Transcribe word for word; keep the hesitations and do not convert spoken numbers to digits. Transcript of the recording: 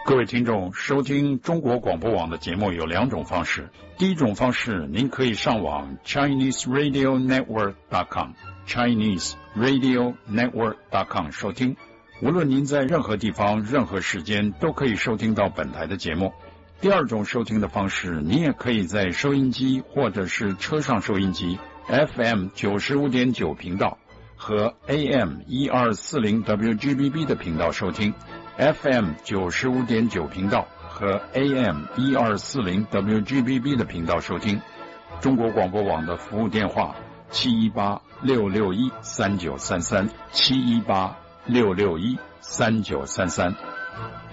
各位听众，收听中国广播网的节目有两种方式。第一种方式，您可以上网 Chinese Radio Network dot com Chinese Radio Network dot com 收听。无论您在任何地方、任何时间，都可以收听到本台的节目。第二种收听的方式，你也可以在收音机或者是车上收音机 F M 九十五点九 频道和 A M 一二四零 W G B B 的频道收听。F M 九十五点九 频道和 A M 一二四零 W G B B 的频道收听。中国广播网的服务电话七一八六六一三九三三七一八六六一三九三三。